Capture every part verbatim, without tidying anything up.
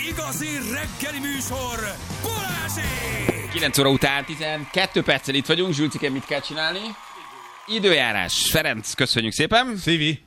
igazi reggeli műsor, Balázsék! kilenc óra után tizenkét perccel itt vagyunk. Zsülcike, mit kell csinálni? Időjárás. Ferenc, köszönjük szépen. Szívi.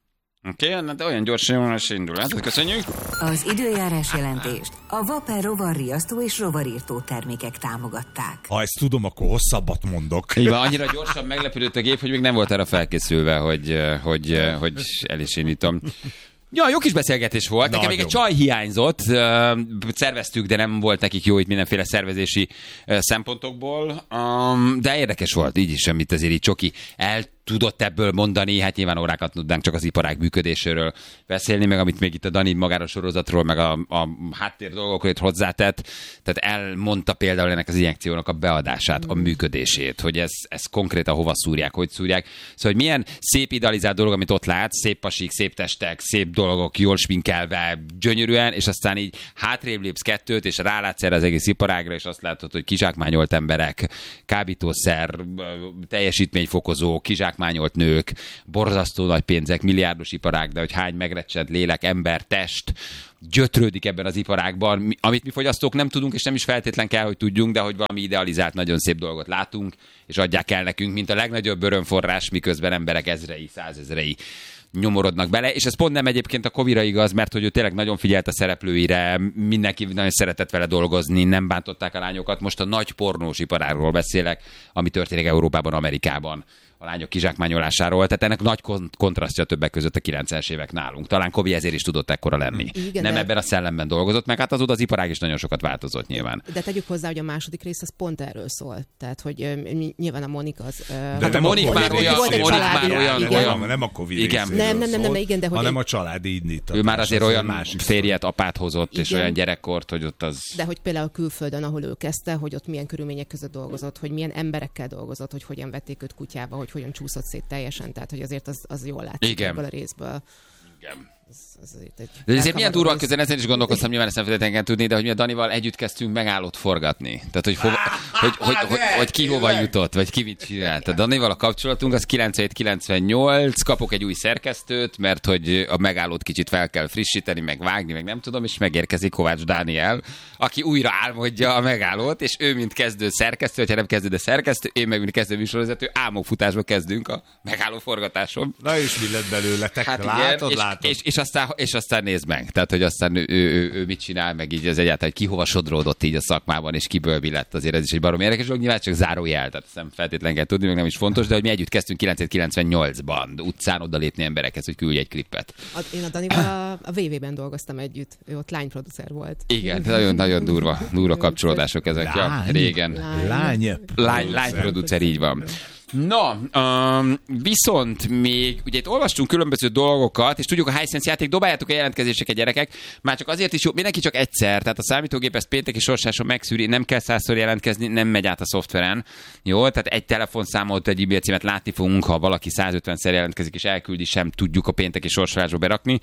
Oké, okay, de olyan gyorsan is indul. Hát, köszönjük. Az időjárás jelentést a Vaper rovarriasztó és rovarírtó termékek támogatták. Ha ezt tudom, akkor hosszabbat mondok. Igen, annyira gyorsan meglepődött a gép, hogy még nem volt erre felkészülve, hogy, hogy, hogy el is indítom. Ja, jó kis beszélgetés volt. Nekem még egy csaj hiányzott. Szerveztük, de nem volt nekik jó itt mindenféle szervezési szempontokból. De érdekes volt, így is semmit azért így Csoki el tudott ebből mondani, hát nyilván órákat tudnánk csak az iparág működéséről beszélni, meg amit még itt a Dani magára sorozatról, meg a, a háttér dolgokról hozzátett. Tehát elmondta például ennek az injekciónak a beadását, a működését, hogy ez, ez konkrétan hova szúrják, hogy szúrják. Szóval, hogy milyen szép idealizált dolog, amit ott látsz, szép pasik, szép testek, szép dolgok, jól sminkelve, gyönyörűen, és aztán így hátrébb lépsz kettőt, és rálátsz erre az egész iparágra, és azt látod, hogy kizsákmányolt emberek, kábítószer, teljesítményfokozó, kizsákmányolt nők, borzasztó nagy pénzek, milliárdos iparág, de hogy hány megrecsent lélek, ember, test gyötrődik ebben az iparágban, amit mi fogyasztók nem tudunk, és nem is feltétlen kell, hogy tudjunk, de hogy valami idealizált, nagyon szép dolgot látunk, és adják el nekünk, mint a legnagyobb örömforrás, miközben emberek ezrei, százezrei nyomorodnak bele, és ez pont nem egyébként a Covira igaz, mert hogy ő tényleg nagyon figyelt a szereplőire, mindenki nagyon szeretett vele dolgozni, nem bántották a lányokat. Most a nagy pornós iparáról beszélek, ami történik Európában, Amerikában, a lányok kizsákmányolásáról, tehát ennek nagy kontrasztja többek között a kilencvenes évek nálunk. Talán Kovi ezért is tudott ekkora lenni. Igen, nem de... ebben a szellemben dolgozott, meg hát azóta az iparág is nagyon sokat változott nyilván. De tegyük hozzá, hogy a második rész az pont erről szól. Tehát, hogy uh, nyilván a Monika az... Uh, de, de Monik már olyan, Monik már olyan, olyan... Nem a Covid igen. Nem, nem, nem, nem, igen, de hogy... hanem a családi indítatás. Ő már azért olyan férjet, apát hozott, igen. És olyan gyerekkort, hogy ott az... De hogy például külföldön, ahol ő kezdte, hogy ott milyen körülmények között dolgozott, hogy milyen emberekkel dolgozott, hogy hogyan vették őt kutyába, hogy hogyan csúszott szét teljesen, tehát hogy azért az, az jól látszik ebből a részből. Igen. Ez, ez egy de ezért milyen durva közben, ezen is gondolkoztam, nyilván ezt nem feltétlenül tudni, de hogy mi a Danival együtt kezdtünk megállót forgatni. Tehát, hogy, hova, hogy, hogy, hogy, hogy ki hova jutott, vagy ki mit csinált. A Danival a kapcsolatunk az kilencvenhét kilencvennyolc, kapok egy új szerkesztőt, mert hogy a megállót kicsit fel kell frissíteni, meg vágni, meg nem tudom, és megérkezik Kovács Dániel, aki újra álmodja a megállót, és ő mint kezdő szerkesztő, ha nem kezdő, de szerkesztő, én meg mint kezdő műsorvezető, álmokfutásba kezdünk a megálló forgatáson. Na és mi lett belőletek? Hát látod, igen, látod? És, és, és, aztán, és aztán nézd meg. Tehát, hogy aztán ő, ő, ő, ő mit csinál, meg így az egyáltalán, hogy ki hova sodródott így a szakmában, és kiből mi lett, azért ez is egy barom érdekes dolog. Nyilván csak zárójel, tehát nem feltétlenül kell tudni, meg nem is fontos, de hogy mi együtt kezdtünk kilencvenhét kilencvennyolcban utcán odalépni emberekhez, hogy küldj egy klippet. Én a Danival a, a vé vé-ben dolgoztam együtt. Ő ott lányproducer volt. Igen, nagyon-nagyon durva, durva kapcsolódások ezek. Ja, régen. Lány. Lány, lányproducer, így van. Na, um, viszont még, ugye itt olvastunk különböző dolgokat, és tudjuk, a Hisense játék, dobáljátok a jelentkezéseket, gyerekek, már csak azért is jó, mindenki csak egyszer, tehát a számítógép ezt pénteki sorsáson megszűri, nem kell százszor jelentkezni, nem megy át a szoftveren, jó, tehát egy telefonszámot, egy e-mail címet látni fogunk, ha valaki százötvenszer jelentkezik és elküldi, sem tudjuk a pénteki sorsolásba berakni.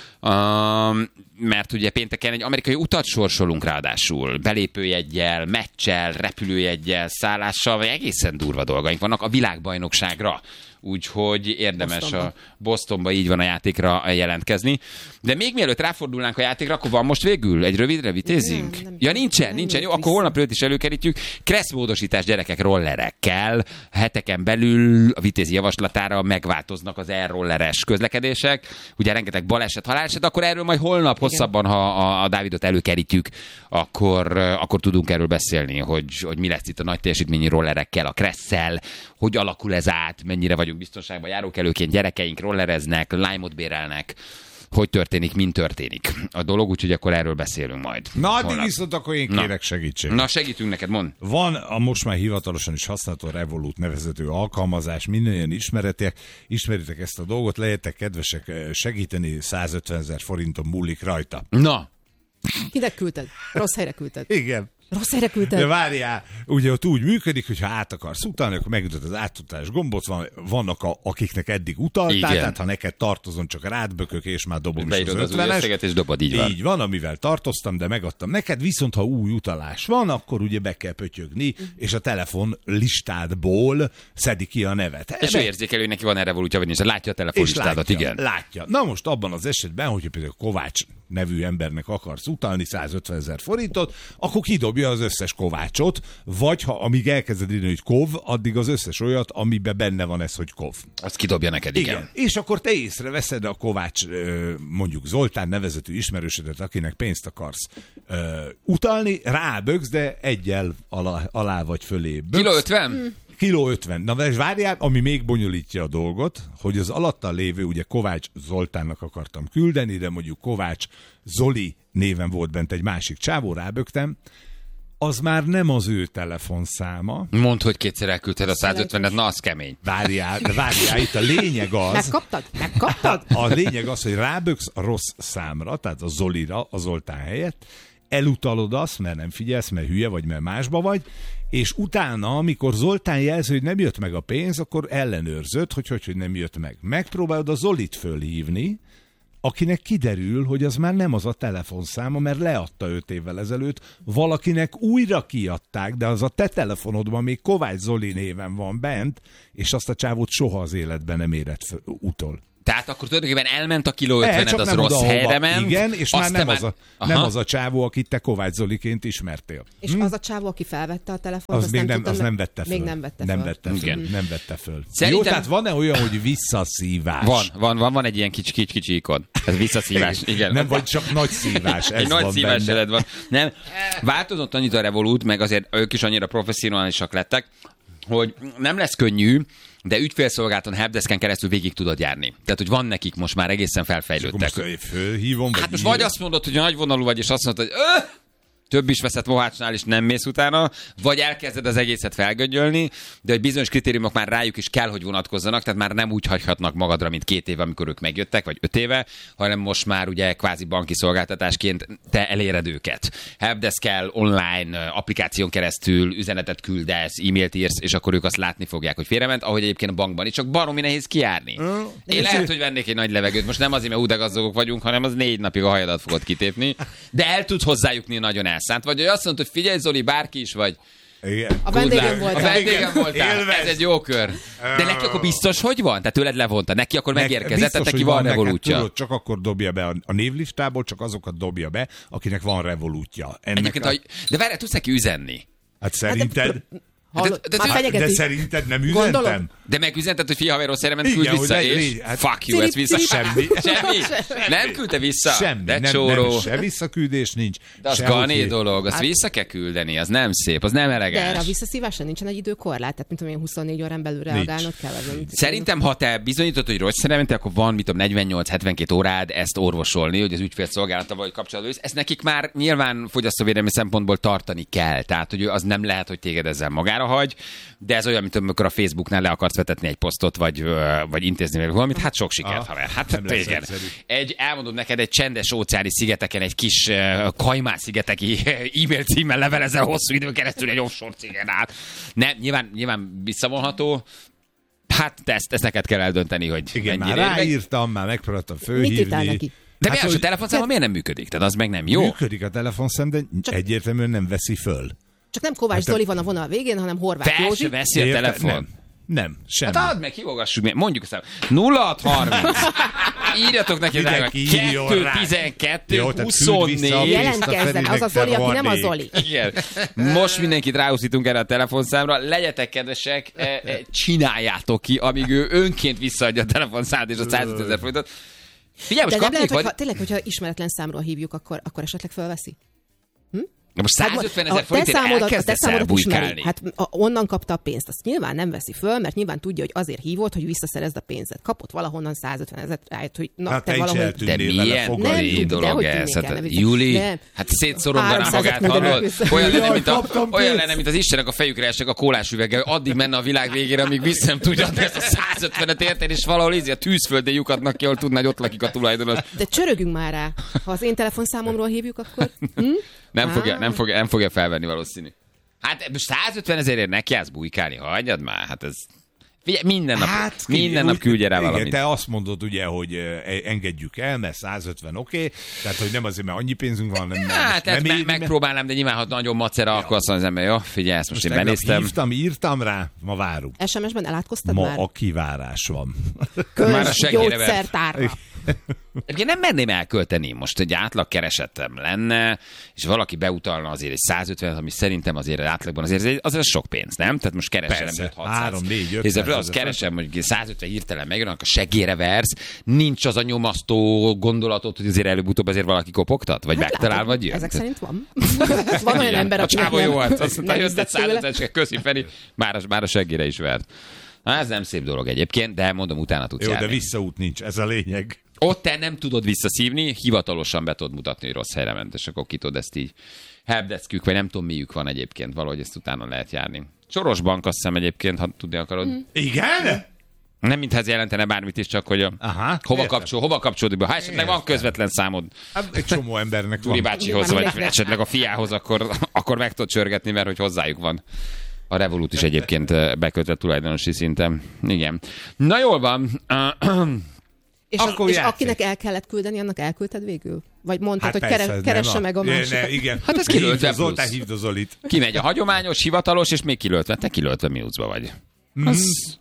Um, mert ugye pénteken egy amerikai utat sorsolunk ráadásul, belépőjeggyel, meccsel, repülőjeggyel, szállással, vagy egészen durva dolgaink vannak a világbajnokságra. Úgyhogy érdemes Bostonba. a Bostonba így van a játékra jelentkezni. De még mielőtt ráfordulnánk a játékra, akkor van most végül egy rövidre vitézünk? Nem, nem, ja, nincsen, nem, nincsen. Jó, akkor holnap előtt is előkerítjük. Kresszmódosítás gyerekek rollerekkel. Heteken belül a vitézi javaslatára megváltoznak az e-rolleres közlekedések. Ugye rengeteg baleset, haláleset, akkor erről majd holnap hosszabban, ha a, a Dávidot előkerítjük, akkor, akkor tudunk erről beszélni, hogy, hogy mi lesz itt a nagy teljesítményi rollerekkel, a Kresszel, hogy alakul ez át, mennyire vagyunk biztonságban, járókelőként gyerekeink rollereznek, lime-ot bérelnek, hogy történik, mint történik a dolog, úgyhogy akkor erről beszélünk majd. Na, addig viszont akkor én kérek Na. segítséget. Na, segítünk neked, mondd. Van a most már hivatalosan is használható Revolut nevezető alkalmazás, mindannyian ismeritek, ismeritek ezt a dolgot, lehettek kedvesek segíteni, százötvenezer forinton múlik rajta. Na. Kinek küldted? Rossz helyre küldted. Igen. Rossz helyre küldted. De várjál, ugye ott úgy működik, hogy ha át akarsz utalni, akkor megütöd az átutalás gombot, van, vannak a, akiknek eddig utaltál, igen. Tehát ha neked tartozom, csak rád bökök, és már dobom is az ötvenes. És dobod, így van. Így van, amivel tartoztam, de megadtam neked, viszont ha új utalás van, akkor ugye be kell pötyögni, és a telefon listádból szedi ki a nevet. És ő érzékelő, hogy neki van erre volútja, vagy nincs, látja a telefonlistádat, igen. Látja. Na most abban az esetben, hogyha például Kovács nevű embernek akarsz utalni százötvenezer forintot, akkor kidobja az összes Kovácsot, vagy ha amíg elkezded írni, hogy Kov, addig az összes olyat, amiben benne van ez, hogy Kov. Azt kidobja neked, igen. igen. És akkor te észreveszed a Kovács, mondjuk Zoltán nevezetű ismerősödet, akinek pénzt akarsz utalni, rábögsz, de egyel alá, alá vagy fölé böksz. Kiló ötven? Kiló ötven. Na, és várjál, ami még bonyolítja a dolgot, hogy az alatta lévő, ugye Kovács Zoltánnak akartam küldeni, de mondjuk Kovács Zoli néven volt bent egy másik csávó, rábögtem, az már nem az ő telefonszáma. Mondd, hogy kétszer elküldted a százötvenet, na az kemény. Várjál, várjál, itt a lényeg az... Megkaptad? Megkaptad? A lényeg az, hogy ráböksz a rossz számra, tehát a Zolira, a Zoltán helyett, elutalod azt, mert nem figyelsz, mert hülye vagy, mert másba vagy, és utána, amikor Zoltán jelzi, hogy nem jött meg a pénz, akkor ellenőrzöd, hogy hogy, hogy nem jött meg. Megpróbálod a Zolit fölhívni, akinek kiderül, hogy az már nem az a telefonszáma, mert leadta öt évvel ezelőtt, valakinek újra kiadták, de az a te telefonodban még Kovács Zoli néven van bent, és azt a csávót soha az életben nem érett föl, utol. Tehát akkor tulajdonképpen elment a kiló ötvenet, az nem rossz oda, helyre hova. ment. Igen, és már nem, már... Az a, nem az a csávó, akit te Kovács Zoliként ismertél. És hm? az a csávó, aki felvette a telefont, az még nem, nem, az nem vette föl. Még nem vette nem föl. Vette föl. Igen. Nem vette föl. Szerintem... Jó, tehát van-e olyan, hogy visszaszívás? Van, van, van, van egy ilyen kicsi, kicsi, kicsi ikon. Ez visszaszívás, igen. Nem, vagy csak nagy szívás. Ez egy nagy van szívás benne. van. Nem, változott annyit a Revolut, meg azért ők is annyira professzionálisak lettek, hogy nem lesz könnyű, de ügyfélszolgálaton helpdesken keresztül végig tudod járni. Tehát, hogy van nekik most már egészen felfejlődtek. Most fölhívom, vagy hát most vagy azt mondod, hogy nagyvonalú vagy, és azt mondod, hogy öh! több is veszett Mohácsnál, és nem mész utána, vagy elkezded az egészet felgöngyölni, de hogy bizonyos kritériumok már rájuk is kell, hogy vonatkozzanak, tehát már nem úgy hagyhatnak magadra, mint két éve, amikor ők megjöttek, vagy öt éve, hanem most már ugye kvázi banki szolgáltatásként te eléred őket. Helpdesk-kel online applikáción keresztül üzenetet küldesz, e-mailt írsz, és akkor ők azt látni fogják, hogy félrement, ahogy egyébként a bankban is, csak baromi nehéz kijárni. Mm. Én lehet, hogy vennék egy nagy levegőt, most nem azért, mert údegazdagok vagyunk, hanem az négy napig a hajadat fogod kitépni, de el tud hozzájutni nagyon el. Szánt, vagy hogy azt mondta, hogy figyelj Zoli, bárki is vagy. Igen. A vendégem voltál. A vendégem voltál. Ez egy jó kör. De neki akkor biztos, hogy van? Tehát tőled levonta. Neki akkor megérkezett, tehát neki van revolútja. Tudod, csak akkor dobja be a, a névlistából, csak azokat dobja be, akinek van revolútja. Ennek a... a... De várj, tudsz neki üzenni? Hát szerinted... Hallod, de, de, de, de, de szerinted nem üzentem? Gondolom. De megüzented, hogy fia, haver, rossz helyre ment, küld vissza, le, és hát, fuck you, ez vissza. Semmi. Semmi. Nem küldte vissza? Semmi. De nem, csóró. Nem, se visszaküldés nincs. De az gané dolog, azt hát... vissza kell küldeni, az nem szép, az nem elegáns. De erre a visszaszívásra nincsen egy időkorlát, tehát mint tudom én huszonnégy órán belül reagálnod kell. Azon. Szerintem, ha te bizonyítod, hogy rossz helyre mentél, akkor van, mit tudom, negyvennyolc-hetvenkét órád ezt orvosolni, hogy az ügyfélszolgálattal vagy kapcsolatban. Ezt nekik már nyilván fogyasztóvédelmi szempontból tartani kell. Tehát, hogy az nem lehet, hogy téged ezzel magára hagy. De ez olyan, mint amikor a Facebooknál le akarsz vetetni egy posztot, vagy, vagy intézni meg valamit, hát sok sikert, ah, haver. Hát igen. Egy, elmondom neked, egy csendes óceáni szigeteken, egy kis uh, Kajmán szigeteki e-mail címmel levelezel hosszú időn keresztül egy offshore cégen át. Nem, nyilván, nyilván visszavonható. Hát ezt, ezt neked kell eldönteni, hogy igen, már ráírtam, meg... már megpróbáltam fölhívni. De hát, mi az, a telefonszáma miért nem működik? Tehát az meg nem jó. Működik a telefonszám, de csak... egyértelműen nem veszi föl. Csak nem Kovács hát Zoli van a vonal végén, hanem Horváth Fel Józsi. se veszi a telefon. Nem, nem semmi. Hát add meg, hívogassuk meg. Mondjuk azt, nulla hat harminc. Írjatok neki, kettő tizenkettő huszonnégy. Jelentkezzen, az a Zoli, aki nem a Zoli. Igen. Most mindenkit ráúszítunk erre a telefonszámra. Legyetek kedvesek, csináljátok ki, amíg ő önként visszaadja a telefonszámot és a százötezer forintot. Figyelj, most de nem lehet, vagy... hogyha, tényleg, hogyha ismeretlen számról hívjuk, akkor, akkor esetleg felveszi? Hm? Na most százötvenezer forintért elkezdesz el bujkálni. Hát a, onnan kapta a pénzt, azt nyilván nem veszi föl, mert nyilván tudja, hogy azért hívott, hogy visszaszerezd a pénzet. Kapott valahonnan százötvenezer rájött, hogy na, hát te valahol... De milyen fogalé dolog ez? Hát, Júli, hát szétszoronganá magát, hallod? Olyan lenne, mint, a, olyan lenne, mint az Istenek a fejükre esek a kólás üveggel, addig menne a világ végére, amíg vissza nem tudja adni ezt a százötvenet érted, és valahol ízi a tűzföldén lyukadnak ki, ahol tudná, hogy ott lakik a tulajdonos. De csörögünk már rá. Ha az én telefonszámomról hívjuk, akkor... Hm? Nem fogja, nem, fogja, nem fogja felvenni valószínű. Hát százötven ezerért neki állsz bujkálni, hagyjad már, hát ez... Figyelj, minden nap, hát, minden nap küldje rá valamit. Igen, te azt mondod ugye, hogy engedjük el, mert százötven oké, okay, tehát hogy nem azért, mert annyi pénzünk van, nem... Hát, nem, nem me- megpróbálnám, de nyilván, ha nagyon macera, akkor azt mondja az ember, jó, figyelj, ezt most, most én benéztem. Hívtam, írtam rá, ma várunk. es em es-ben elátkoztad ma már? Ma a kivárás van. Könyv, gyógyszertárra. Egyébként nem merném elkölteni most, egy átlag keresetem lenne, és valaki beutalna azért egy százötven, ami szerintem azért átlagban azért az, az sok pénz, nem? Tehát most keresem öt-hatszáz. három, négy, ötszáz. Azt keresem, hogy százötven hirtelen megjön, akkor a seggére versz, nincs az a nyomasztó gondolatot, hogy azért előbb-utóbb azért valaki kopogtat? Vagy hát megtalál, vagy jön? Ezek szerint van. Van olyan ember, aki nem... A csávó jó arc, azt mondta, hogy jöttet százötven, köszi Feri, már a, már a seggére is vert. Na, ez nem szép dolog egyébként, de mondom, utána tudsz Jó, járni. de visszaút nincs, ez a lényeg. Ott te nem tudod visszaszívni, hivatalosan be tudod mutatni, hogy rossz helyre ment, és akkor ki tudod ezt így helpdeskük, vagy nem tudom miük van egyébként, valahogy ezt utána lehet járni. Soros bank, azt hiszem egyébként, ha tudni akarod. Mm. Igen? Nem mintha ez jelentene bármit is, csak hogy a Aha, hova, kapcsol, hova kapcsolódik be. Ha esetleg van közvetlen számod hát egy csomó embernek Turi van. bácsihoz, vagy esetleg a fiához, akkor, akkor meg tudod csörgetni, mert hogy hozzájuk van. A Revolut is egyébként bekötött tulajdonosi szinten. Igen. Na jól van. És, a, és akinek el kellett küldeni, annak elküldted végül? Vagy mondtad, Hát hogy persze, kere, nem, keresse a- meg a Ne, másikat? ne, igen. Hát ez kilöltve plusz. Zoltán, hívd a Zolit. Kimegy a hagyományos, hivatalos, és még kilöltve. Te kilöltve mínuszba vagy. Az,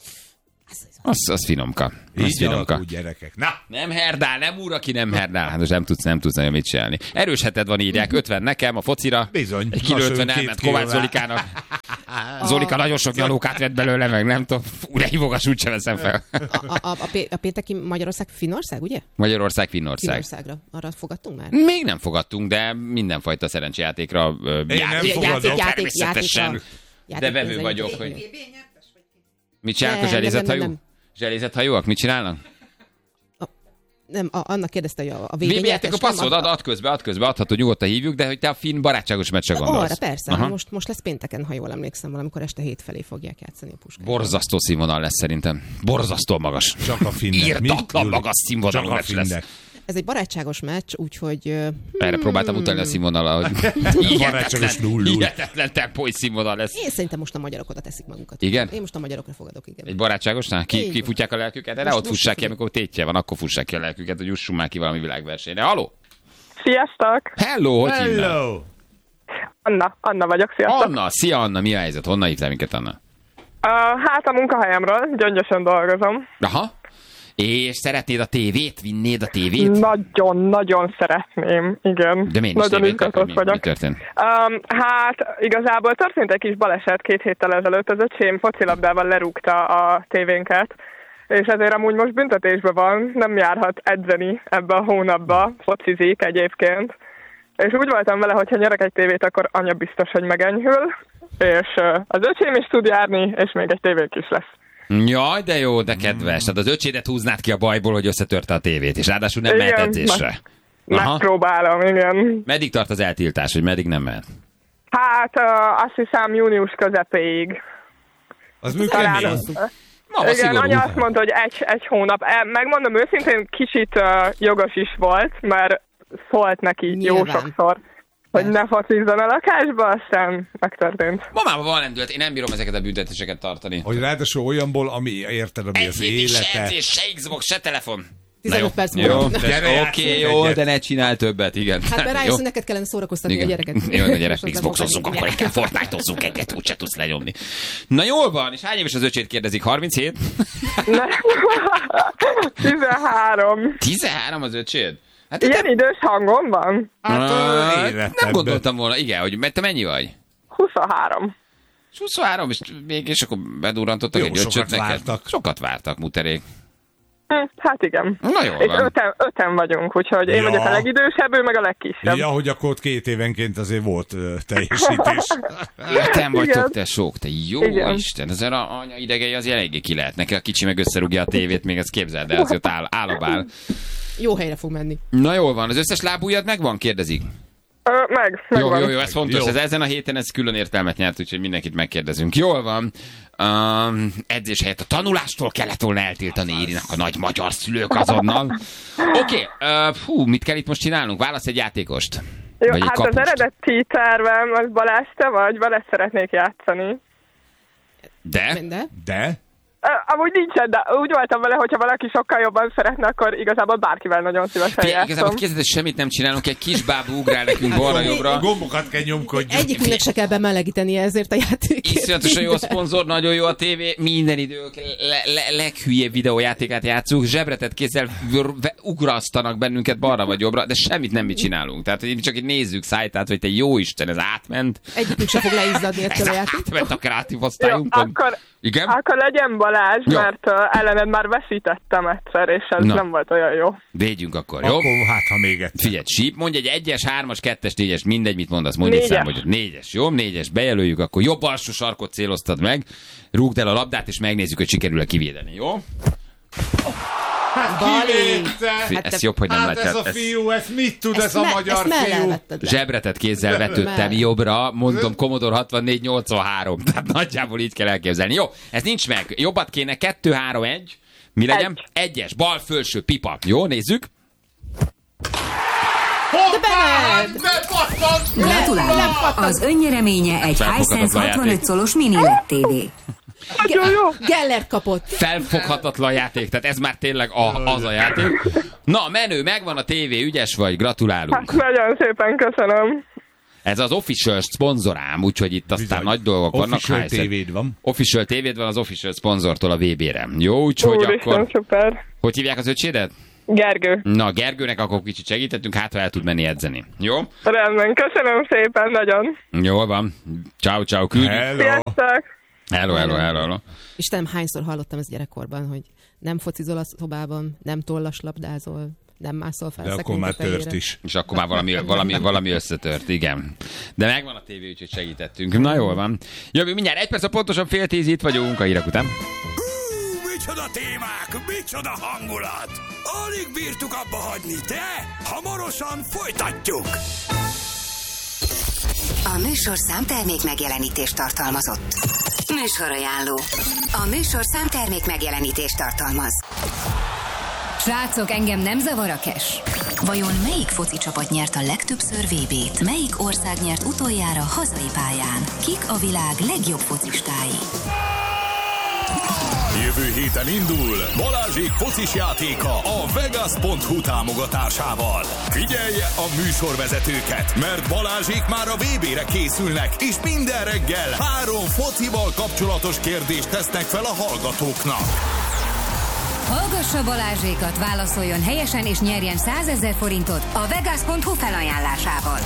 az, az finomka. Az Így finomka. alakul, gyerekek. Na, Nem herdál, nem úr, aki nem herdál. Hát most nem tudsz, nem tudsz nagyon mit csinálni. Erős heted van, írják. ötven nekem a focira. Bizony. Egy kilöltve Lassan nem két ment kiló Kovács rá. Zolikának. Zolika nagyon sok nyalókát vett belőle, meg nem tudom. Fú, de hívogas, úgysem veszem fel. A, a, a, Pé- a pénteki Magyarország Finnország, ugye? Magyarország, Finnország. Finnországra. Arra fogadtunk már? Még nem fogadtunk, de mindenfajta szerencsejátékra ö, Én jár- nem fogadok. természetesen. De vevő vagyok, hogy... Mit csinálnak a Nem, nem, nem, zselészethajú? nem. Zselészethajóak? Mit csinálnak? Nem, a, annak kérdezte, hogy a, a Mi végén miért a passzod? Ad, ad közbe, ad közbe, adhatod, nyugodtan hívjuk, de hogy te a finn barátságos meccsre gondolsz. Arra persze, Aha. most, most lesz pénteken, ha jól emlékszem, valamikor este hét felé fogják játszani a Puskát. Borzasztó színvonal lesz szerintem. Borzasztó magas. csak a finnek. Írtatlan Mi? magas színvonalú Csak a meccs lesz. finnek. Ez egy barátságos meccs, úgyhogy... Hmm, Erre próbáltam utalni a színvonalra, hogy Barátságos null null. hihetetlen tempói színvonal lesz. én szerintem most a magyarok oda teszik magukat. Igen? Én most a magyarokra fogadok, igen. Egy barátságosnál? Ki, Így ki van. futják a lelküket? De ne Most- ott most fussák ki, fogjuk. amikor tétje van, akkor fussák ki a lelküket, hogy jussunk már ki valami világversenyre. Haló? Sziasztok! Hello, hogy hívnak? Hello! Anna, Anna vagyok, sziasztok! Anna, szia Anna, mi a helyzet? Honnan hívtál minket, Anna? Uh, hát a munkahelyemről, gyöngyösen dolgozom. Aha. És szeretnéd a tévét? Vinnéd a tévét? Nagyon-nagyon szeretném, igen. De miért is Nagyon tévét? Akkor izgatott mi, vagyok. mi történt? Um, hát igazából történt egy kis baleset két héttel ezelőtt, az öcsém focilabdával lerúgta a tévénket, és ezért amúgy most büntetésben van, nem járhat edzeni ebbe a hónapba, focizik egyébként. És úgy voltam vele, hogy ha nyerek egy tévét, akkor anya biztos, hogy megenyhül, és uh, az öcsém is tud járni, és még egy tévék is lesz. Jaj, de jó, de kedves. Tehát az öcsédet húznád ki a bajból, hogy összetörte a tévét, és ráadásul nem mehet Igen, edzésre. meg- Aha. Megpróbálom, igen. Meddig tart az eltiltás, hogy meddig nem mehet? Hát uh, azt hiszem június közepéig. Az Talán működik. az- Mama Igen, szigorú. anya azt mondta, hogy egy, egy hónap. E, Megmondom őszintén, kicsit uh, jogos is volt, mert szólt neki Nyilván. jó sokszor, hogy ne focizzon a lakásba, aztán megtörtént. Mamában van lendület, én nem bírom ezeket a büntetéseket tartani. Hogy ráadásul olyanból, ami érted, ami az Egy hét is se élete. edzés, se Xbox, se telefon. tizenöt perc Jó, múlva. Gyere, oké, játszunk jó, egyet. de ne csinál többet, igen. Hát mert Jó. rájössz, hogy neked kellene szórakoztatni Igen. a gyereket. Jó, a gyerek És az Xboxozzunk, nem akkor inkább Fortnite-ozzunk egyet, úgyse tudsz lenyomni. Na jól van, és hány éves az öcsét kérdezik? harminchét? Ne. tizenhárom. tizenhárom az öcséd? Hát Ilyen idős hangom van? Hát, Ah, ö, nem életemben. gondoltam volna, igen, hogy te mennyi vagy? huszonhárom. És huszonhárom, és még és akkor bedurrantottak Jó, egy öcsöt sokat neked. vártak. Sokat vártak, muterék. Hm, Hát igen. Na jól És van. öten, öten vagyunk, úgyhogy én Ja. vagyok a legidősebb, ő meg a legkisebb. Ja, hogy akkor ott két évenként azért volt ö, teljesítés. Öten vagytok, Igen. te sok, te jó Igen. Isten, az a anya idegei az eléggé ki lehet. Neki a kicsi meg összerúgja a tévét, még ezt képzeld el, azért áll, állabál. Jó helyre fog menni. Na jól van, az összes lábujjad megvan, kérdezik? Ö, meg, Jó, megvan. jó, jó, ez fontos. Jó. Ez ezen a héten ez külön értelmet nyert, úgyhogy mindenkit megkérdezünk. Jól van. Um, edzés helyett a tanulástól kellett volna eltiltani Érinek a nagy magyar szülők azonnal. Oké, okay, uh, hú, mit kell itt most csinálnunk? Válasz egy játékost. Jó, Vagy egy hát kapust. az eredeti tervem, az Balázs, te vagy, vele szeretnék játszani. De? De? De? Amúgy nincsen, de úgy voltam vele, hogyha valaki sokkal jobban szeretne, akkor igazából bárkivel nagyon szívesen játszom. Igazából készített, semmit nem csinálunk, egy kis bábú ugrál nekünk balra-jobbra. Gombokat kell nyomkodni. Egyikünknek se kell bemelegíteni ezért a játékért. Iszonyatosan jó a szponzor, nagyon jó a tévé, minden idők le- le- leghülyébb videójátékát játszunk, zsebretett kézzel ugrasztanak bennünket balra vagy jobbra, de semmit nem mi csinálunk. Tehát, hogy csak itt nézzük szájtát, hogy te jó Isten, ez átment. Egyikünk se fog leizzadni ettől a játéktól. Átment a kreatív osztályunkon. Jó, akkor, igen? akkor legyen Balázs, jó. mert uh, ellened már veszítettem egyszer, és ez Na. nem volt olyan jó. Védjünk akkor, jó? Akkor hát, ha még egyszer. Figyelj, síp, mondj egy egyes, hármas, kettes, négyes, mindegy, mit mondasz, mondj egy Négyes. számot. Négyes, jó? Négyes, bejelöljük, akkor jobb alsó sarkot céloztad meg, rúgd el a labdát, és megnézzük, hogy sikerül-e kivédeni, jó? Hát kivédte! Hát ez jobb, hogy nem Hát látjál. ez a fiú, ez mit tud, Ezt ez a me- magyar ezt fiú? mellelvetted le. Zsebretett kézzel vetődtem Már. jobbra, mondom Commodore hatvannégy nyolcvanhárom, tehát nagyjából így kell elképzelni. Jó, ez nincs meg, jobbat kéne, kettő, három, egy. Mi legyen? Egy. Egyes, bal felső, pipa. Jó, nézzük. Hoppá! Bened! Bepattant! Gratulálok! Az önnyereménye egy Felfoghatatlan Hisense játék. hatvanöt szolos mini el é dé tévé. Nagyon jó! Gellert kapott. Felfoghatatlan játék, tehát ez már tényleg a, az a játék. Na, menő, megvan a tévé, ügyes vagy, gratulálunk. Hát nagyon szépen köszönöm. Ez az official szponzorám, úgyhogy itt aztán Bizony. nagy dolgok vannak. Official Hisense. tévéd van. Official tévéd van az official szponzortól a vé bére. Jó, úgyhogy Úristen, akkor... szuper. Hogy hívják az öcsédet? Gergő. Na, Gergőnek akkor kicsit segítettünk, hát ha el tud menni edzeni. Jó? Rendben, köszönöm szépen, nagyon. Jól van. Ciao, ciao, küldjük. Hello. Sziasztok! Hello, hello, hello, hello. Istenem, hányszor hallottam ezt gyerekkorban, hogy nem focizol a szobában, nem tollaslabdázol, nem mászol fel De akkor már tört is. És akkor már valami, valami, valami összetört, igen. De megvan a tévé, úgyhogy segítettünk. Na jól van. Jövő mindjárt egy perc, a pontosan fél tíz, itt vagyunk a hírek után. Hú, micsoda témák, micsoda hangulat! Alig bírtuk abba hagyni, de hamarosan folytatjuk! A műsorszám termék megjelenítést tartalmazott. Műsorajánló. A műsorszám termék megjelenítést tartalmaz. Srácok, engem nem zavar a cash. Vajon melyik foci csapat nyert a legtöbbször vé bét? Melyik ország nyert utoljára hazai pályán? Kik a világ legjobb focistái? Jövő héten indul Balázsék focis játéka a Vegas pont hu támogatásával. Figyelje a műsorvezetőket, mert Balázsék már a vé bére készülnek, és minden reggel három focival kapcsolatos kérdést tesznek fel a hallgatóknak. Hallgassa Balázsékat, válaszoljon helyesen és nyerjen százezer forintot a Vegas pont hu felajánlásával.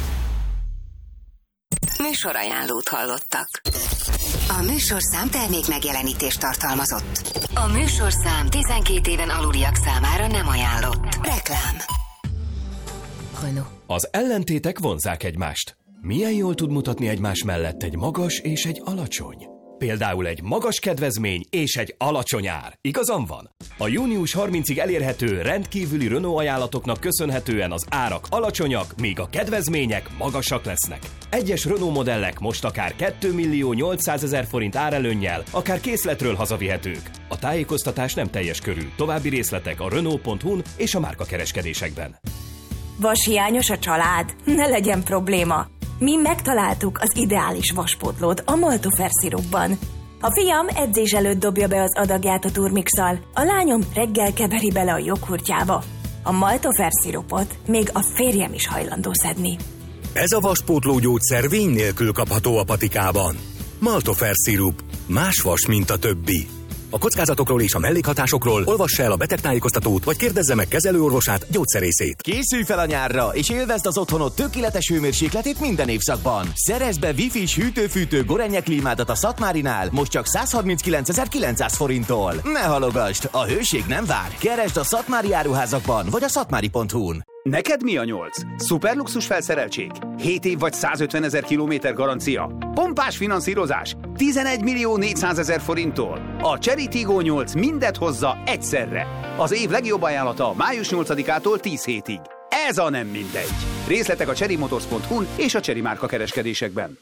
Műsorajánlót hallottak. A műsorszám termék megjelenítést tartalmazott. A műsorszám tizenkét éven aluliak számára nem ajánlott. Reklám. Renault. Az ellentétek vonzzák egymást. Milyen jól tud mutatni egymás mellett egy magas és egy alacsony? Például egy magas kedvezmény és egy alacsony ár. Igazam van? A június harmincadikáig elérhető rendkívüli Renault ajánlatoknak köszönhetően az árak alacsonyak, míg a kedvezmények magasak lesznek. Egyes Renault modellek most akár kétmillió nyolcszázezer forint árelőnnyel, akár készletről hazavihetők. A tájékoztatás nem teljes körű. További részletek a Renault pont hu-n és a márkakereskedésekben. Vashiányos a család? Ne legyen probléma! Mi megtaláltuk az ideális vaspótlót a Maltofer szirupban. A fiam edzés előtt dobja be az adagját a turmixal, a lányom reggel keveri bele a joghurtjába. A Maltofer szirupot még a férjem is hajlandó szedni. Ez a vaspótló gyógyszer vény nélkül kapható a patikában. Maltofer szirup. Más vas, mint a többi. A kockázatokról és a mellékhatásokról olvassa el a betegtájékoztatót, vagy kérdezze meg kezelőorvosát, gyógyszerészét. Készülj fel a nyárra, és élvezd az otthonod tökéletes hőmérsékletét minden évszakban. Szerezd be Wi-Fi-s hűtő-fűtő Gorenje klímádat a Szatmárinál, most csak százharminckilencezer-kilencszáz forinttól. Ne halogasd, a hőség nem vár. Keresd a Szatmári áruházakban, vagy a szatmári pont hu-n. Neked mi a nyolc? Szuperluxus felszereltség? hét év vagy százötvenezer kilométer garancia? Pompás finanszírozás? tizenegy millió négyszázezer forinttól? A Chery Tiggo nyolc mindet hozza egyszerre. Az év legjobb ajánlata május nyolcadikától tíz hétig. Ez a nem mindegy. Részletek a chery motors pont hu-n és a Chery márka kereskedésekben.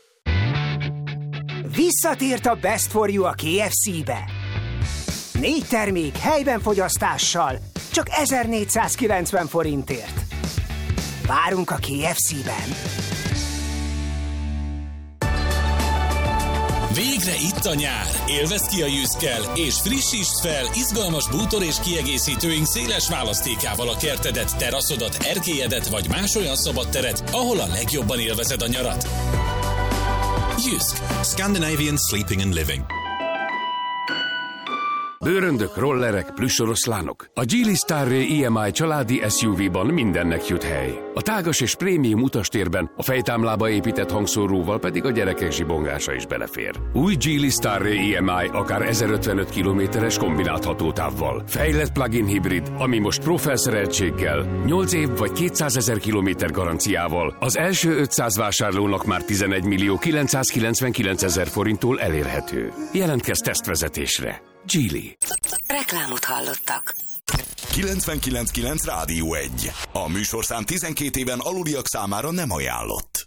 Visszatért a Best for You a ké ef cé-be. Négy termék helyben fogyasztással, csak ezernégyszázkilencven forintért. Várunk a ké ef cé-ben. Végre itt a nyár! Élvezd ki a Jyskkel, és frissítsd fel izgalmas bútor és kiegészítőink széles választékával a kertedet, teraszodat, erkélyedet vagy más olyan szabad teret, ahol a legjobban élvezed a nyarat. Jysk. Scandinavian Sleeping and Living. Bőröndök, rollerek, plüssoroszlánok. A Geely Starray i em i családi es u vé-ban mindennek jut hely. A tágas és prémium utastérben, a fejtámlába épített hangszóróval pedig a gyerekek zsibongása is belefér. Új Geely Starray i em i akár ezerötvenöt kilométeres kombinált hatótávval. Fejlett plug-in hibrid, ami most Pro felszereltséggel, nyolc év vagy kétszázezer kilométer garanciával az első ötszáz vásárlónak már tizenegy millió kilencszázkilencvenkilencezer forinttól elérhető. Jelentkezz tesztvezetésre. Geely. Reklámot hallottak. kilencvenkilenc kilenc Rádió egy. A műsorszám tizenkét éven aluliak számára nem ajánlott.